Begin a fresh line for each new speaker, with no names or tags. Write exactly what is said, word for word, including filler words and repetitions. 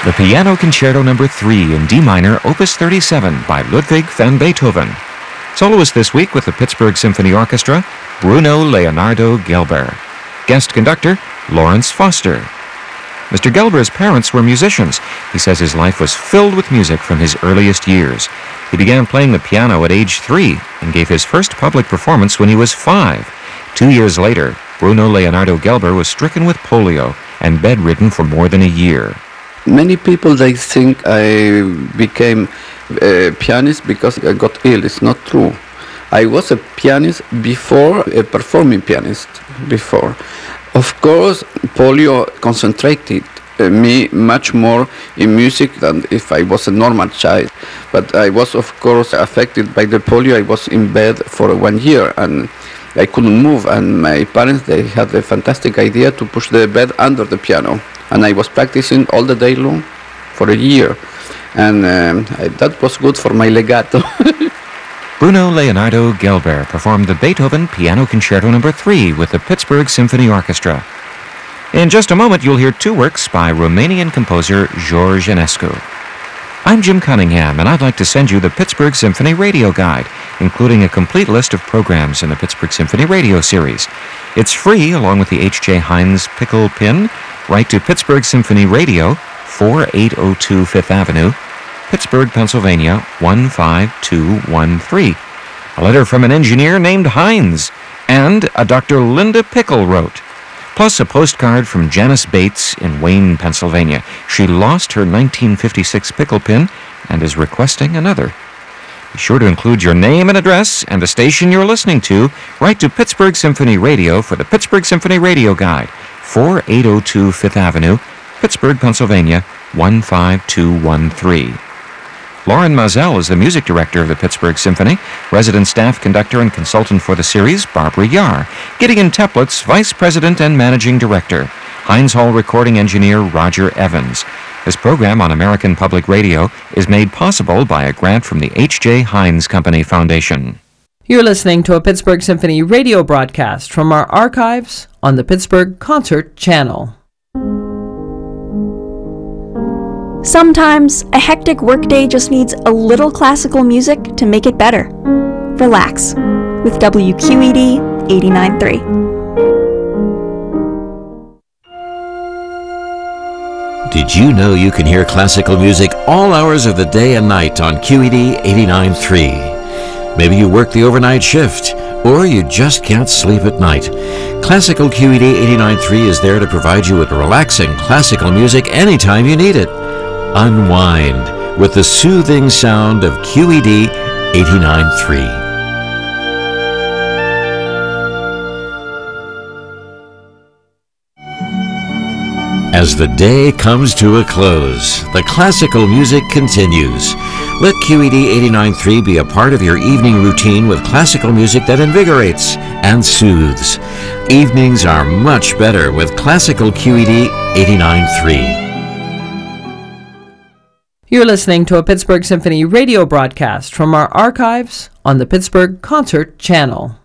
The Piano Concerto Number three in D minor, Opus thirty-seven by Ludwig van Beethoven. Soloist this week with the Pittsburgh Symphony Orchestra, Bruno Leonardo Gelber. Guest conductor, Lawrence Foster. Mister Gelber's parents were musicians. He says his life was filled with music from his earliest years. He began playing the piano at age three and gave his first public performance when he was five. Two years later, Bruno Leonardo Gelber was stricken with polio and bedridden for more than a year.
Many people, they think I became a pianist because I got ill. It's not true. I was a pianist before, a performing pianist before. Of course, polio concentrated uh, me much more in music than if I was a normal child. But I was, of course, affected by the polio. I was in bed for one year and I couldn't move. And my parents, they had a fantastic idea to push the bed under the piano. And I was practicing all the day long for a year. And um, I, that was good for my legato.
Bruno Leonardo Gelber performed the Beethoven Piano Concerto Number three with the Pittsburgh Symphony Orchestra. In just a moment, you'll hear two works by Romanian composer George Enescu. I'm Jim Cunningham, and I'd like to send you the Pittsburgh Symphony Radio Guide, including a complete list of programs in the Pittsburgh Symphony Radio series. It's free, along with the H J Heinz Pickle Pin. Write to Pittsburgh Symphony Radio, four eight oh two Fifth Avenue, Pittsburgh, Pennsylvania, one five two one three. A letter from an engineer named Heinz, and a Doctor Linda Pickle wrote. Plus a postcard from Janice Bates in Wayne, Pennsylvania. She lost her nineteen fifty-six pickle pin and is requesting another. Be sure to include your name and address and the station you're listening to. Write to Pittsburgh Symphony Radio for the Pittsburgh Symphony Radio Guide, four eight oh two Fifth Avenue, Pittsburgh, Pennsylvania, one five two one three. Lauren Mazel is the music director of the Pittsburgh Symphony. Resident staff conductor and consultant for the series, Barbara Yar. Gideon Teplitz, vice president and managing director. Heinz Hall recording engineer, Roger Evans. This program on American Public Radio is made possible by a grant from the H J Heinz Company Foundation.
You're listening to a Pittsburgh Symphony radio broadcast from our archives on the Pittsburgh Concert Channel.
Sometimes a hectic workday just needs a little classical music to make it better. Relax with W Q E D eighty-nine point three.
Did you know you can hear classical music all hours of the day and night on Q E D eighty-nine point three? Maybe you work the overnight shift, or you just can't sleep at night. Classical Q E D eighty-nine point three is there to provide you with relaxing classical music anytime you need it. Unwind with the soothing sound of Q E D eighty-nine point three. As the day comes to a close, the classical music continues. Let Q E D eighty-nine point three be a part of your evening routine with classical music that invigorates and soothes. Evenings are much better with classical Q E D eighty-nine point three.
You're listening to a Pittsburgh Symphony radio broadcast from our archives on the Pittsburgh Concert Channel.